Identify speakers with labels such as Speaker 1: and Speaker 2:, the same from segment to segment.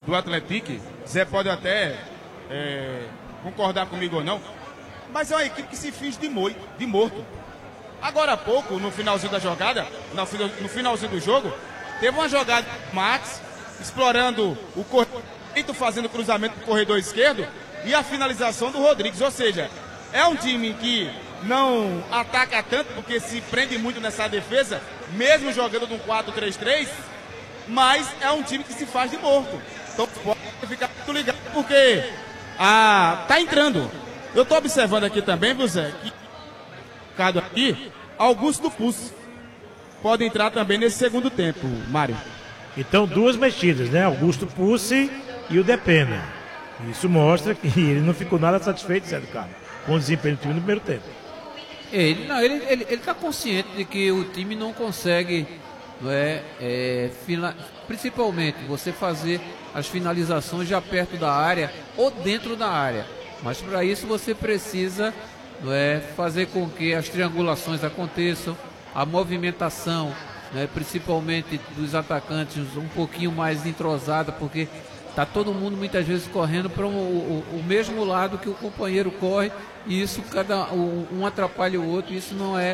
Speaker 1: do Atlético. Zé pode até concordar comigo ou não, mas é uma equipe que se finge de morto. Agora há pouco, no finalzinho da jogada, no finalzinho do jogo, teve uma jogada do Max, explorando o corredor, fazendo cruzamento pro corredor esquerdo, e a finalização do Rodrigues. Ou seja, é um time que não ataca tanto, porque se prende muito nessa defesa, mesmo jogando num 4-3-3, mas é um time que se faz de morto. Então pode ficar muito ligado, porque tá entrando. Eu tô observando aqui também, viu, Zé, que aqui, Augusto Pucci pode entrar também nesse segundo tempo, Mário.
Speaker 2: Então, duas mexidas, né? Augusto Pucci e o Depena. Isso mostra que ele não ficou nada satisfeito, Zé do Carmo, com o desempenho do time no primeiro tempo.
Speaker 3: Ele está consciente de que o time não consegue, principalmente você fazer as finalizações já perto da área ou dentro da área. Mas para isso você precisa fazer com que as triangulações aconteçam, a movimentação, principalmente dos atacantes, um pouquinho mais entrosada, porque está todo mundo muitas vezes correndo para o mesmo lado que o companheiro corre, e isso um atrapalha o outro. Isso não é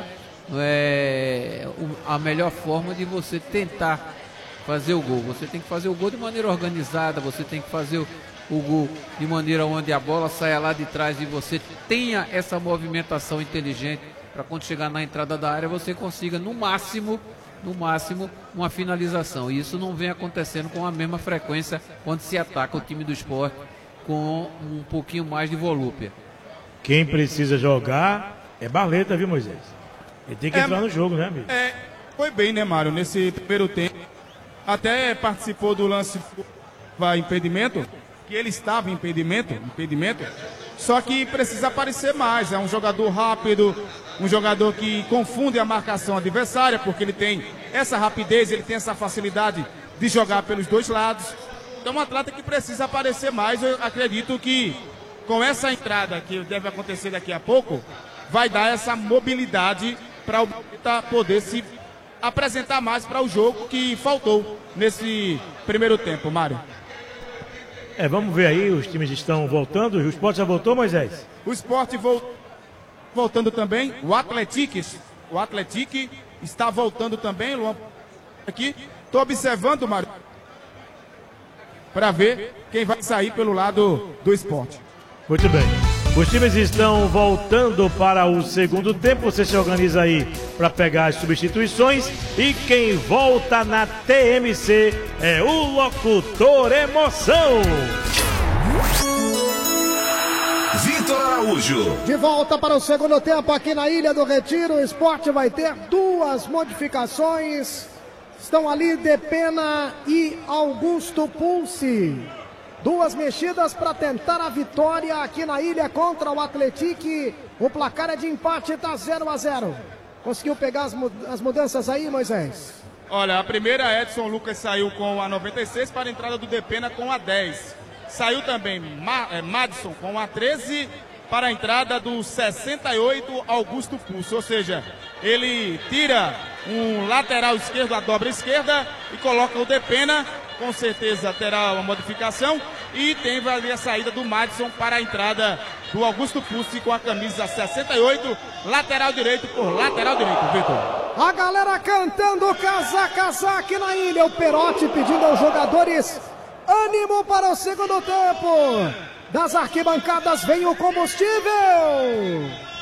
Speaker 3: a melhor forma de você tentar fazer o gol. Você tem que fazer o gol de maneira organizada, você tem que fazer o gol de maneira onde a bola saia lá de trás e você tenha essa movimentação inteligente para quando chegar na entrada da área você consiga no máximo uma finalização. E isso não vem acontecendo com a mesma frequência quando se ataca o time do Sport com um pouquinho mais de volúpia.
Speaker 2: Quem precisa jogar é Barleta, viu, Moisés? Ele tem que entrar no jogo, né, amigo?
Speaker 1: Foi bem, né, Mário, nesse primeiro tempo. Até participou do lance impedimento, que ele estava em impedimento, só que precisa aparecer mais. É um jogador rápido, um jogador que confunde a marcação adversária, porque ele tem essa rapidez, ele tem essa facilidade de jogar pelos dois lados. Então um atleta que precisa aparecer mais. Eu acredito que com essa entrada que deve acontecer daqui a pouco, vai dar essa mobilidade para o Barleta poder se apresentar mais para o jogo que faltou nesse primeiro tempo, Mário.
Speaker 2: Vamos ver aí, os times estão voltando. O Sport já voltou, Moisés?
Speaker 1: O Sport voltando também. O Atlético está voltando também, Luan. Aqui, estou observando, Mário, para ver quem vai sair pelo lado do Sport.
Speaker 2: Muito bem. Os times estão voltando para o segundo tempo. Você se organiza aí para pegar as substituições. E quem volta na TMC é o Locutor Emoção.
Speaker 4: Vitor Araújo.
Speaker 5: De volta para o segundo tempo aqui na Ilha do Retiro. O Sport vai ter duas modificações. Estão ali Depena e Augusto Pucci. Duas mexidas para tentar a vitória aqui na ilha contra o Atlético. O placar é de empate, está 0-0. Conseguiu pegar as mudanças aí, Moisés?
Speaker 1: Olha, a primeira, Edson Lucas saiu com a 96 para a entrada do Depena com a 10. Saiu também Madison com a 13 para a entrada do 68, Augusto Pucci. Ou seja, ele tira um lateral esquerdo, a dobra esquerda, e coloca o Depena. Com certeza terá uma modificação. E tem ali a saída do Madison para a entrada do Augusto Pucci com a camisa 68, lateral direito por lateral direito, Vitor.
Speaker 5: A galera cantando casá aqui na ilha. O Perotti pedindo aos jogadores ânimo para o segundo tempo. Das arquibancadas vem o combustível.